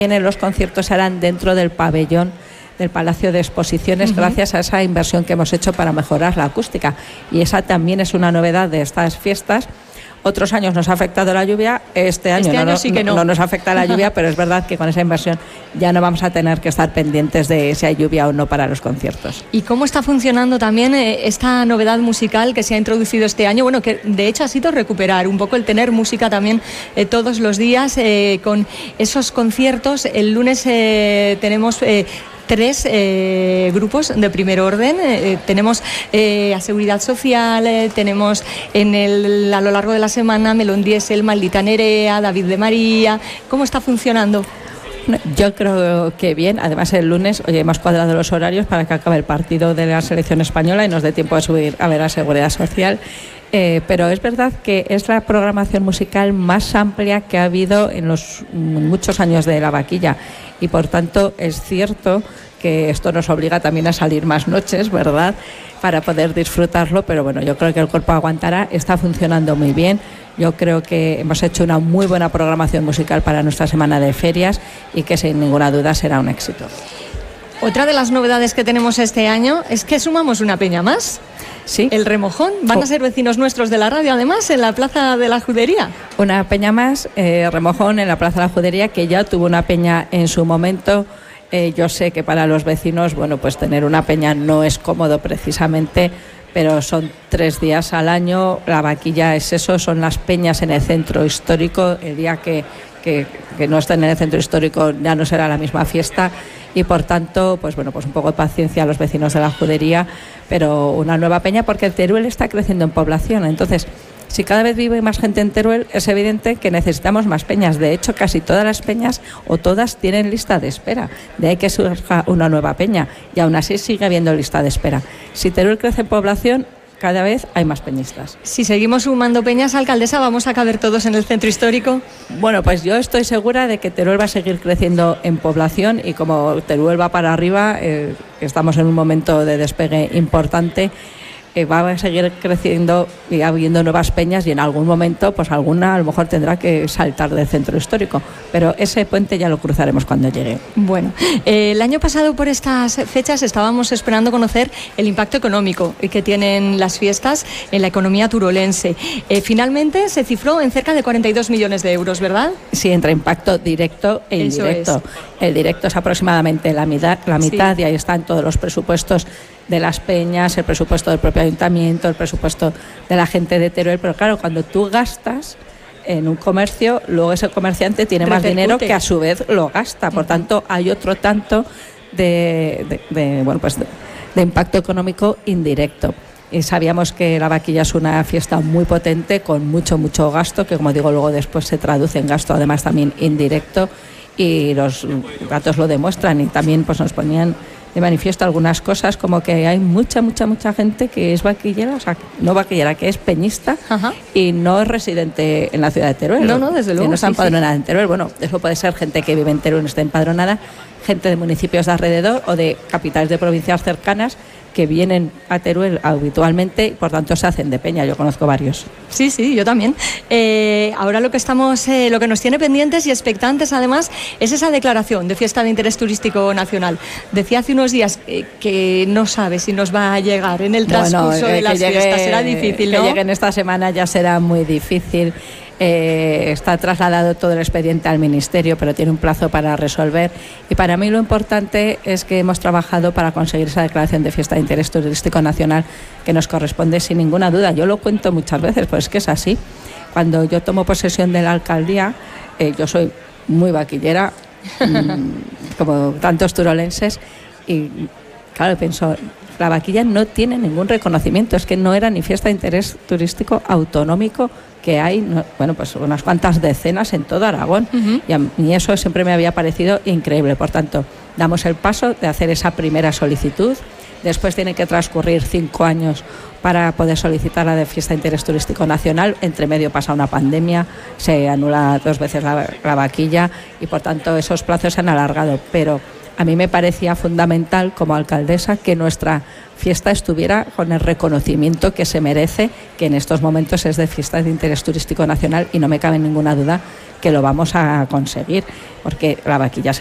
Los conciertos serán dentro del pabellón del Palacio de Exposiciones, gracias a esa inversión que hemos hecho para mejorar la acústica. Y esa también es una novedad de estas fiestas. Otros años nos ha afectado la lluvia, este año no nos afecta la lluvia, pero es verdad que con esa inversión ya no vamos a tener que estar pendientes de si hay lluvia o no para los conciertos. ¿Y cómo está funcionando también esta novedad musical que se ha introducido este año? Bueno, que de hecho ha sido recuperar un poco el tener música también todos los días con esos conciertos. El lunes tenemos 3 grupos de primer orden. Tenemos a Seguridad Social, tenemos a lo largo de la semana Melón Diesel, Maldita Nerea, David de María. ¿Cómo está funcionando? Yo creo que bien. Además, el lunes hemos cuadrado los horarios para que acabe el partido de la selección española y nos dé tiempo de subir a ver a Seguridad Social. Pero es verdad que es la programación musical más amplia que ha habido en los muchos años de la vaquilla, y por tanto es cierto que esto nos obliga también a salir más noches, ¿verdad?, para poder disfrutarlo, pero bueno, yo creo que el cuerpo aguantará, está funcionando muy bien. Yo creo que hemos hecho una muy buena programación musical para nuestra semana de ferias y que sin ninguna duda será un éxito. Otra de las novedades que tenemos este año es que sumamos una peña más. Sí. El Remojón. Van a ser vecinos nuestros de la radio, además, en la Plaza de la Judería. Una peña más, Remojón, en la Plaza de la Judería, que ya tuvo una peña en su momento. Yo sé que para los vecinos, bueno, pues tener una peña no es cómodo precisamente, pero son 3 días al año. La vaquilla es eso, son las peñas en el centro histórico. El día que no estén en el centro histórico ya no será la misma fiesta, y por tanto, pues bueno, pues un poco de paciencia a los vecinos de la Judería, pero una nueva peña, porque el Teruel está creciendo en población. Entonces, si cada vez vive más gente en Teruel, es evidente que necesitamos más peñas. De hecho, casi todas las peñas, o todas, tienen lista de espera. De ahí que surja una nueva peña, y aún así sigue habiendo lista de espera. Si Teruel crece en población, cada vez hay más peñistas. Si seguimos sumando peñas, alcaldesa, ¿vamos a caber todos en el centro histórico? Bueno, pues yo estoy segura de que Teruel va a seguir creciendo en población, y como Teruel va para arriba, estamos en un momento de despegue importante, va a seguir creciendo y habiendo nuevas peñas, y en algún momento pues alguna a lo mejor tendrá que saltar del centro histórico, pero ese puente ya lo cruzaremos cuando llegue. Bueno, el año pasado por estas fechas estábamos esperando conocer el impacto económico que tienen las fiestas en la economía turolense. Finalmente se cifró en cerca de 42 millones de euros, ¿verdad? Sí, entre impacto directo e indirecto. El directo es aproximadamente la mitad, sí. Y ahí están todos los presupuestos de las peñas, el presupuesto del propio ayuntamiento, el presupuesto de la gente de Teruel. Pero claro, cuando tú gastas en un comercio, luego ese comerciante tiene más dinero que a su vez lo gasta. Por tanto, hay otro tanto de impacto económico indirecto. Y sabíamos que la vaquilla es una fiesta muy potente, con mucho gasto, que como digo, luego después se traduce en gasto, además también indirecto, y los datos lo demuestran. Y también pues nos ponían de manifiesto algunas cosas, como que hay mucha gente que es vaquillera, o sea, no vaquillera, que es peñista. Ajá. Y no es residente en la ciudad de Teruel. No, desde luego. Que no está empadronada en Teruel. Bueno, eso puede ser gente que vive en Teruel y no está empadronada, gente de municipios de alrededor o de capitales de provincias cercanas que vienen a Teruel habitualmente y por tanto se hacen de peña. Yo conozco varios. Sí, yo también. Ahora lo que nos tiene pendientes y expectantes además es esa declaración de fiesta de interés turístico nacional. Decía hace unos días que no sabe si nos va a llegar en el transcurso de las fiestas. Será difícil, ¿no? Que llegue en esta semana ya será muy difícil. Está trasladado todo el expediente al Ministerio, pero tiene un plazo para resolver. Y para mí lo importante es que hemos trabajado para conseguir esa declaración de fiesta de interés turístico nacional que nos corresponde sin ninguna duda. Yo lo cuento muchas veces, pues es que es así. Cuando yo tomo posesión de la alcaldía, yo soy muy vaquillera, como tantos turolenses, y claro, pienso, la vaquilla no tiene ningún reconocimiento, es que no era ni fiesta de interés turístico autonómico, que hay, bueno, pues unas cuantas decenas en todo Aragón. Uh-huh. Y a mí eso siempre me había parecido increíble. Por tanto, damos el paso de hacer esa primera solicitud. Después tiene que transcurrir 5 años para poder solicitar la de fiesta de interés turístico nacional. Entre medio pasa una pandemia, se anula 2 veces la vaquilla y por tanto esos plazos se han alargado. Pero a mí me parecía fundamental como alcaldesa que nuestra fiesta estuviera con el reconocimiento que se merece, que en estos momentos es de fiesta de interés turístico nacional, y no me cabe ninguna duda que lo vamos a conseguir, porque la vaquilla